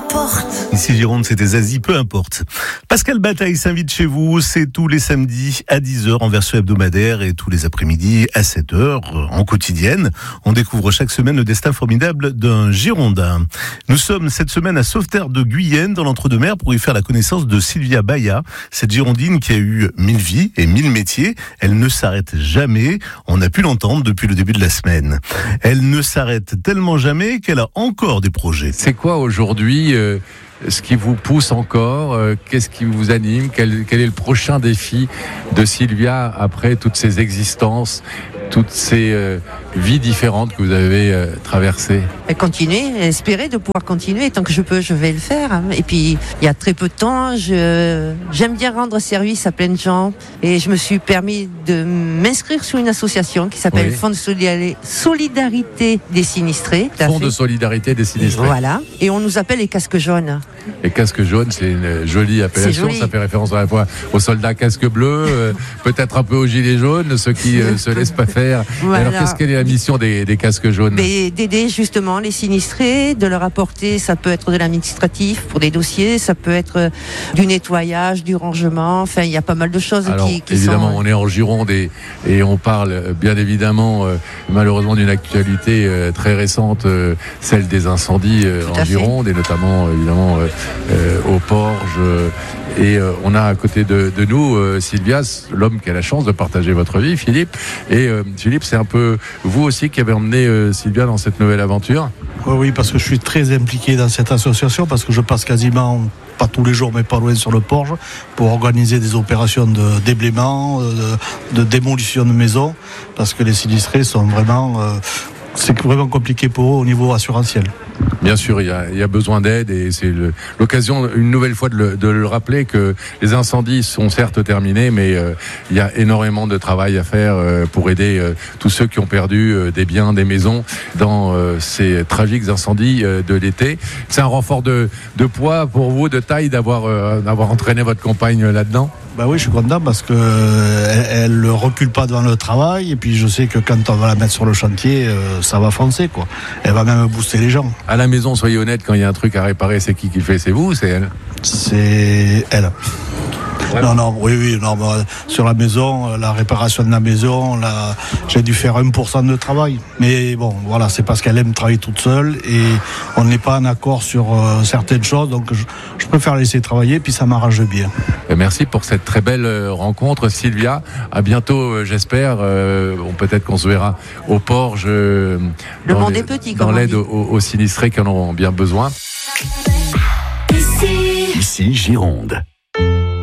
importe. Ici Gironde, c'était Zazie, peu importe. Pascal Bataille s'invite chez vous, c'est tous les samedis à 10h en version hebdomadaire et tous les après-midi à 7h en quotidienne. On découvre chaque semaine le destin formidable d'un Girondin. Nous sommes cette semaine à Sauveterre de Guyenne, dans l'Entre-deux-Mers, pour y faire la connaissance de Sylvia Baya, cette Girondine qui a eu 1000 vies et 1000 métiers. Elle ne s'arrête jamais, on a pu l'entendre depuis le début de la semaine. Elle ne s'arrête tellement jamais qu'elle a encore des projets. C'est quoi aujourd'hui ce qui vous pousse encore? Qu'est-ce qui vous anime? Quel est le prochain défi de Sylvia après toutes ces existences, toutes ces vies différentes que vous avez traversées? Continuer, espérer de pouvoir continuer. Tant que je peux, je vais le faire. Et puis, il y a très peu de temps, j'aime bien rendre service à plein de gens. Et je me suis permis de m'inscrire sur une association qui s'appelle Fonds de solidarité des sinistrés. Fonds de solidarité des sinistrés. Voilà. Et on nous appelle les casques jaunes. Les casques jaunes, c'est une jolie appellation. Ça fait référence à la fois aux soldats casques bleus, peut-être un peu aux gilets jaunes, ceux qui se laissent pas faire. Voilà. Alors, qu'est-ce qu'elle est la mission des casques jaunes? D'aider justement les sinistrés, de leur apporter, ça peut être de l'administratif pour des dossiers, ça peut être du nettoyage, du rangement, enfin il y a pas mal de choses. Alors, qui évidemment, sont... on est en Gironde et on parle bien évidemment malheureusement d'une actualité très récente, celle des incendies en Gironde et notamment évidemment au Porge. Et on a à côté de nous Sylvia, l'homme qui a la chance de partager votre vie, Philippe. Et Philippe, c'est un peu vous aussi qui avez emmené Sylvia dans cette nouvelle aventure? Oui, parce que je suis très impliqué dans cette association, parce que je passe quasiment, pas tous les jours, mais pas loin sur le Porge, pour organiser des opérations de déblaiement, de démolition de maisons, parce que les sinistrés sont vraiment... c'est vraiment compliqué pour eux au niveau assurantiel. Bien sûr, il y a besoin d'aide et c'est l'occasion une nouvelle fois de le rappeler que les incendies sont certes terminés, mais il y a énormément de travail à faire pour aider tous ceux qui ont perdu des biens, des maisons dans ces tragiques incendies de l'été. C'est un renfort de poids pour vous, de taille, d'avoir entraîné votre compagne là-dedans? Ben oui, je suis content parce que elle ne recule pas devant le travail, et puis je sais que quand on va la mettre sur le chantier, ça va foncer, quoi. Elle va même booster les gens. À la maison, soyez honnête, quand il y a un truc à réparer, c'est qui le fait? C'est vous ou c'est elle? C'est elle. Non, oui, sur la maison, la réparation de la maison, j'ai dû faire 1% de travail. Mais bon, voilà, c'est parce qu'elle aime travailler toute seule et on n'est pas en accord sur certaines choses, donc je préfère laisser travailler, puis ça m'arrange bien. Merci pour cette très belle rencontre, Sylvia. À bientôt, j'espère. Peut-être qu'on se verra au Porge. Le monde est petit, dans l'aide aux sinistrés qui en ont bien besoin. Ici Gironde.